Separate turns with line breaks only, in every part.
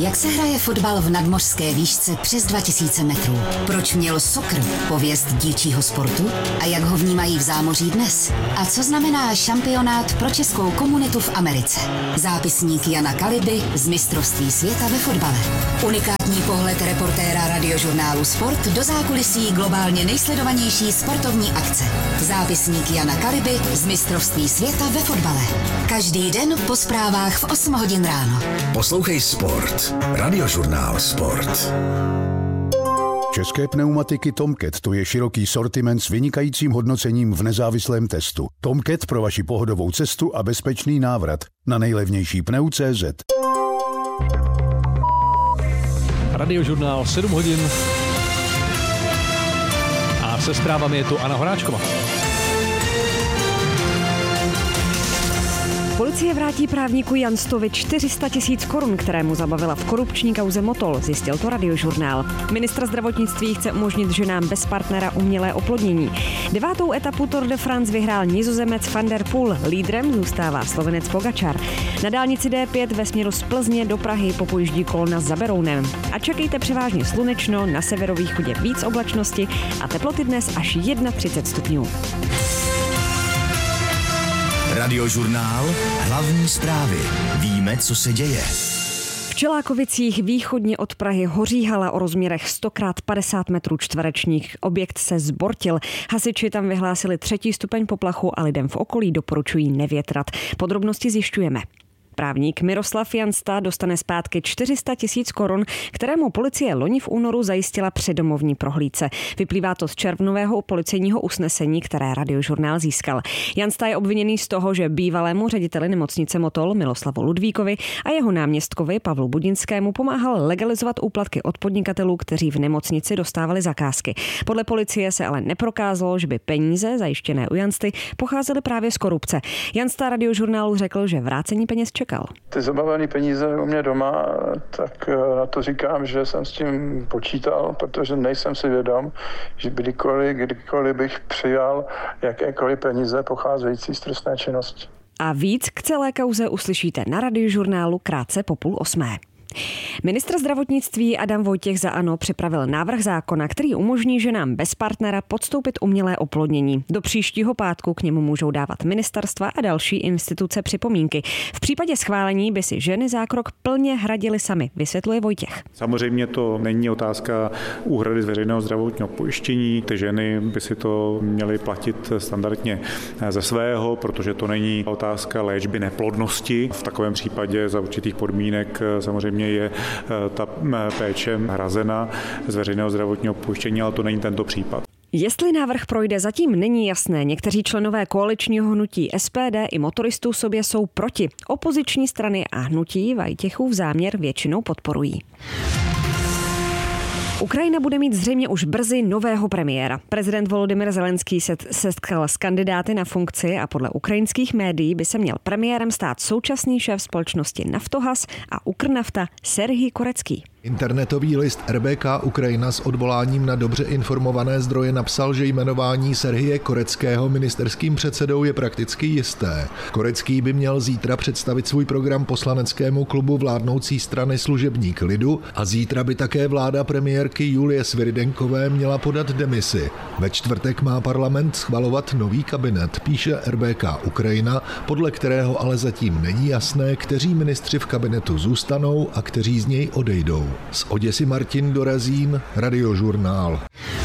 Jak se hraje fotbal v nadmořské výšce přes 2000 metrů? Proč měl soccer pověst dílčího sportu? A jak ho vnímají v zámoří dnes? A co znamená šampionát pro českou komunitu v Americe? Zápisník Jana Kaliby z mistrovství světa ve fotbale. Unikátní pohled reportéra radiožurnálu Sport do zákulisí globálně nejsledovanější sportovní akce. Zápisník Jana Kaliby z mistrovství světa ve fotbale. Každý den po zprávách v 8 hodin ráno.
Poslouchej Sport. Radiožurnál Sport.
České pneumatiky Tomcat, to je široký sortiment s vynikajícím hodnocením v nezávislém testu. Tomcat pro vaši pohodovou cestu a bezpečný návrat na nejlevnější pneu.cz.
Radiožurnál 7 hodin a se zprávami je tu Anna Horáčková.
Policie vrátí právníku Janstovi 400 000 korun, které mu zabavila v korupční kauze Motol, zjistil to Radiožurnál. Ministr zdravotnictví chce umožnit ženám bez partnera umělé oplodnění. 9. etapu Tour de France vyhrál Nizozemec Van der Poel, lídrem zůstává Slovenec Pogačar. Na dálnici D5 ve směru z Plzně do Prahy popojíždí kolona za Berounem. A čekejte převážně slunečno, na severovýchodě víc oblačnosti a teploty dnes až 31 stupňů.
Radiožurnál, hlavní zprávy. Víme, co se děje.
V Čelákovicích východně od Prahy hoří hala o rozměrech 100x50 metrů čtverečních. Objekt se zbortil. Hasiči tam vyhlásili 3. stupeň poplachu a lidem v okolí doporučují nevětrat. Podrobnosti zjišťujeme. Právník Miroslav Jansta dostane zpátky 400 000 korun, kterému policie loni v únoru zajistila při domovní prohlídce. Vyplývá to z červnového policejního usnesení, které Radiožurnál získal. Jansta je obviněný z toho, že bývalému řediteli nemocnice Motol Miloslavu Ludvíkovi a jeho náměstkovi Pavlu Budinskému pomáhal legalizovat úplatky od podnikatelů, kteří v nemocnici dostávali zakázky. Podle policie se ale neprokázalo, že by peníze zajištěné u Jansty pocházely právě z korupce. Jansta Radiožurnálu řekl, že vrácení peněz čekal.
Ty zabavené peníze u mě doma, tak na to říkám, že jsem s tím počítal, protože nejsem si vědom, že kdykoliv bych přijal jakékoliv peníze pocházející z trestné činnosti.
A víc k celé kauze uslyšíte na Radiožurnálu krátce po 7:30. Ministr zdravotnictví Adam Vojtěch za ANO připravil návrh zákona, který umožní ženám bez partnera podstoupit umělé oplodnění. Do příštího pátku k němu můžou dávat ministerstva a další instituce připomínky. V případě schválení by si ženy zákrok plně hradily sami, vysvětluje Vojtěch.
Samozřejmě to není otázka úhrady z veřejného zdravotního pojištění. Ty ženy by si to měly platit standardně ze svého, protože to není otázka léčby neplodnosti. V takovém případě za určitých podmínek samozřejmě je ta péče hrazena z veřejného zdravotního pojištění, ale to není tento případ.
Jestli návrh projde, zatím není jasné. Někteří členové koaličního hnutí SPD i motoristů sobě jsou proti. Opoziční strany a hnutí Vojtěchův záměr většinou podporují. Ukrajina bude mít zřejmě už brzy nového premiéra. Prezident Volodymyr Zelenský se setkal s kandidáty na funkci a podle ukrajinských médií by se měl premiérem stát současný šéf společnosti Naftogaz a Ukrnafta Serhij Korecký.
Internetový list RBK Ukrajina s odvoláním na dobře informované zdroje napsal, že jmenování Serhije Koreckého ministerským předsedou je prakticky jisté. Korecký by měl zítra představit svůj program poslaneckému klubu vládnoucí strany Služebník lidu a zítra by také vláda premiérky Julie Sviridenkové měla podat demisi. Ve čtvrtek má parlament schvalovat nový kabinet, píše RBK Ukrajina, podle kterého ale zatím není jasné, kteří ministři v kabinetu zůstanou a kteří z něj odejdou. Z Oděsy Martin Dorazín, Radiožurnál.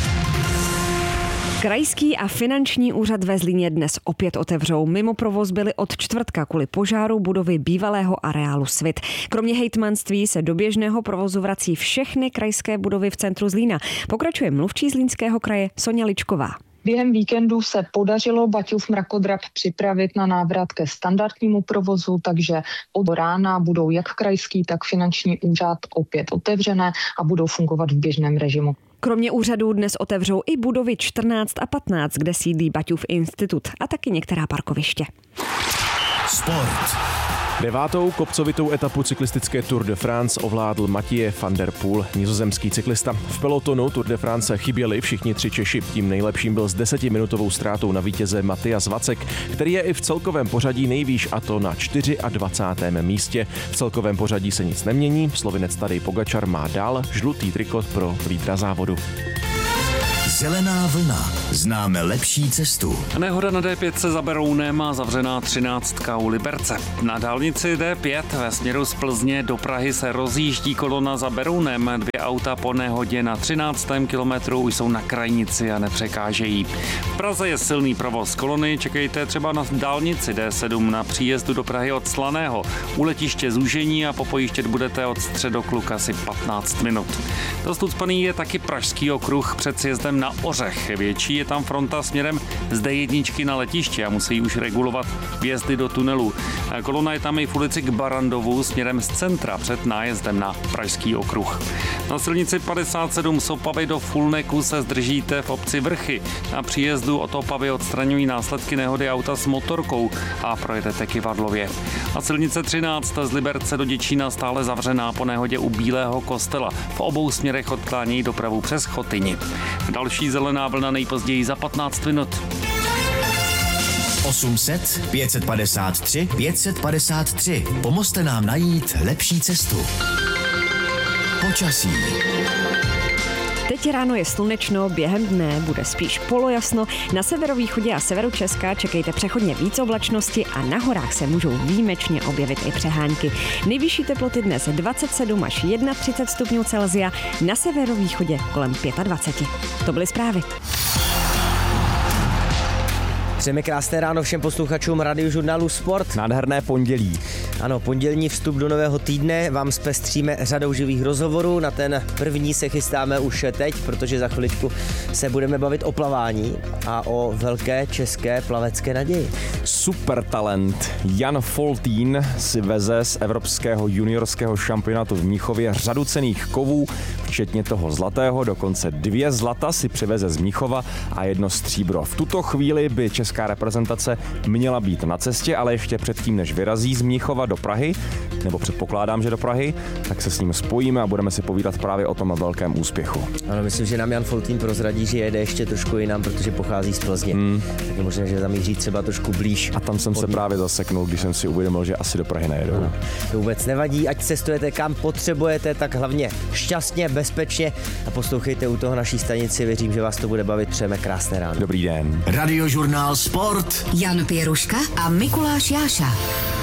Krajský a finanční úřad ve Zlíně dnes opět otevřou. Mimo provoz byly od čtvrtka kvůli požáru budovy bývalého areálu Svit. Kromě hejtmanství se do běžného provozu vrací všechny krajské budovy v centru Zlína. Pokračuje mluvčí Zlínského kraje Soňa Ličková.
Během víkendu se podařilo Baťův mrakodrap připravit na návrat ke standardnímu provozu, takže od rána budou jak krajský, tak finanční úřad opět otevřené a budou fungovat v běžném režimu.
Kromě úřadů dnes otevřou i budovy 14 a 15, kde sídlí Baťův institut a taky některá parkoviště.
Sport.
9. kopcovitou etapu cyklistické Tour de France ovládl Mathieu van der Poel, nizozemský cyklista. V pelotonu Tour de France chyběli všichni 3 Češi. Tím nejlepším byl s 10minutovou ztrátou na vítěze Matyas Vacek, který je i v celkovém pořadí nejvýš, a to na 24. místě. V celkovém pořadí se nic nemění. Slovinec Tadej Pogačar má dál žlutý trikot pro lídra závodu.
Zelená vlna. Známe lepší cestu.
Nehoda na D5 se za Berounem a zavřená 13 u Liberce. Na dálnici D5 ve směru z Plzně do Prahy se rozjíždí kolona za Berounem. 2 auta po nehodě na 13. kilometru už jsou na krajnici a nepřekážejí. V Praze je silný provoz kolony, čekejte třeba na dálnici D7 na příjezdu do Prahy od Slaného. U letiště zúžení a popojíždět budete od Středokluk asi 15 minut. Dost ucpaný je taky Pražský okruh před sjezdem na Ořech. Větší je tam fronta směrem z D1 na letiště a musí už regulovat vjezdy do tunelu. Kolona je tam i v ulici k Barandovu směrem z centra před nájezdem na Pražský okruh. Na silnici 57 z Opavy do Fulneku se zdržíte v obci Vrchy. Na příjezdu od Opavy odstraňují následky nehody auta s motorkou a projedete Kyvadlově. A silnice 13 z Liberce do Děčína stále zavřená po nehodě u Bílého kostela. V obou směrech odklánějí dopravu přes Chotyni. Další zelená vlna nejpozději za 15 minut.
800 553 553. Pomozte nám najít lepší cestu. Počasí.
Teď ráno je slunečno, během dne bude spíš polojasno. Na severovýchodě a severu Česka čekejte přechodně víc oblačnosti a na horách se můžou výjimečně objevit i přehánky. Nejvyšší teploty dnes 27 až 31 stupňů Celsia, na severovýchodě kolem 25. To byly zprávy.
Přejeme krásné ráno všem posluchačům Radiožurnálu Sport.
Nádherné pondělí.
Ano, pondělní vstup do nového týdne vám zpestříme řadou živých rozhovorů. Na ten první se chystáme už teď, protože za chviličku se budeme bavit o plavání a o velké české plavecké naději.
Super talent Jan Foltín si veze z evropského juniorského šampionátu v Mnichově řadu cenných kovů, včetně toho zlatého, dokonce 2 zlata si přiveze z Mnichova a 1 stříbro. V tuto chvíli by česká reprezentace měla být na cestě, ale ještě předtím, než vyrazí z Mnichova do Prahy, nebo předpokládám, že do Prahy, tak se s ním spojíme a budeme si povídat právě o tom velkém úspěchu.
Ano, myslím, že nám Jan Foltín prozradí, že jede ještě trošku jinam, protože pochází z Plzně. Tak je možné, že zamíří třeba trošku blíž.
A tam jsem se právě zaseknul, když jsem si uvědomil, že asi do Prahy nejedou.
Ano, to vůbec nevadí, ať cestujete kam potřebujete, tak hlavně šťastně, bezpečně a poslouchejte u toho naší stanici, věřím, že vás to bude bavit. Přejeme krásné ráno.
Dobrý den.
Radiožurnál Sport.
Jan Pěruška a Mikuláš Jáša.